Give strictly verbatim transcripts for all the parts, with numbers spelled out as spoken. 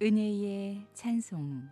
은혜의 찬송.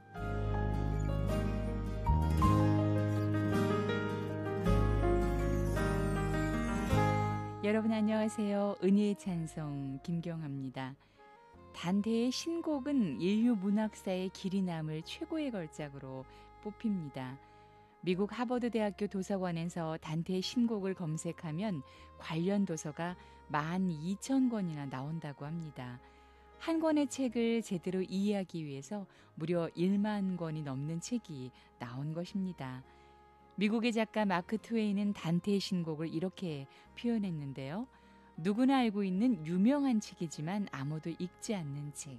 여러분 안녕하세요. 은혜의 찬송 김경합니다. 단테의 신곡은 인류 문학사의 길이 남을 최고의 걸작으로 뽑힙니다. 미국 하버드 대학교 도서관에서 단테의 신곡을 검색하면 관련 도서가 만 이천 권이나 나온다고 합니다. 한 권의 책을 제대로 이해하기 위해서 무려 일만 권이 넘는 책이 나온 것입니다. 미국의 작가 마크 트웨인은 단테의 신곡을 이렇게 표현했는데요. 누구나 알고 있는 유명한 책이지만 아무도 읽지 않는 책.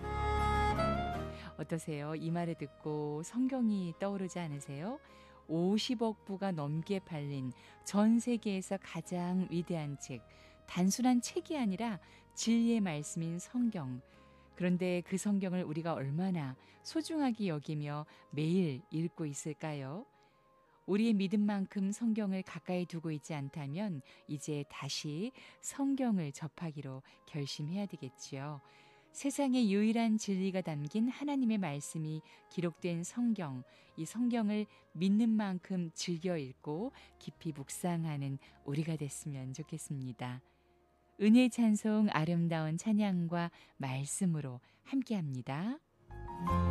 어떠세요? 이 말을 듣고 성경이 떠오르지 않으세요? 오십억 부가 넘게 팔린 전 세계에서 가장 위대한 책, 단순한 책이 아니라 진리의 말씀인 성경. 그런데 그 성경을 우리가 얼마나 소중하게 여기며 매일 읽고 있을까요? 우리의 믿음만큼 성경을 가까이 두고 있지 않다면 이제 다시 성경을 접하기로 결심해야 되겠지요. 세상의 유일한 진리가 담긴 하나님의 말씀이 기록된 성경, 이 성경을 믿는 만큼 즐겨 읽고 깊이 묵상하는 우리가 됐으면 좋겠습니다. 은혜의 찬송 아름다운 찬양과 말씀으로 함께합니다.